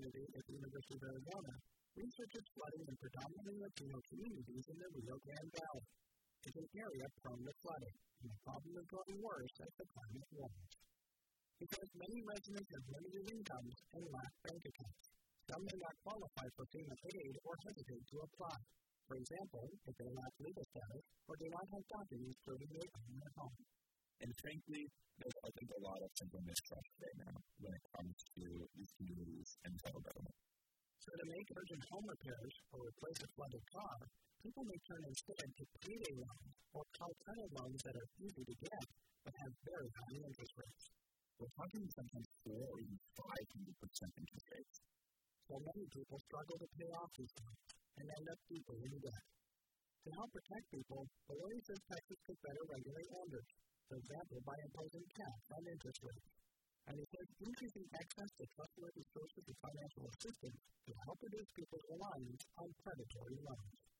community at the University of Arizona researches flooding in predominantly Latino communities in the Rio Grande Valley. It's an area prone to flooding, and the problem is growing worse as the climate warms. Because many residents have limited incomes and lack bank accounts, some may not qualify for FEMA aid or hesitate to apply. For example, if they lack legal status or do not have documents proving they own their home. And frankly, there's, I think, a lot of simple mistrust right now when it comes to these communities and federal government. So to make urgent home repairs or replace a flooded car, people may turn instead to payday loans or call credit loans that are easy to get but have very high interest rates. We're talking sometimes 4 or even 500% interest rates. So many people struggle to pay off these loans and end up deeper in debt. To help protect people, Valori says Texas could better regulate lenders, for example, by imposing caps on interest rates. And he says increasing access to trustworthy sources of financial assistance could help reduce people's reliance on predatory loans.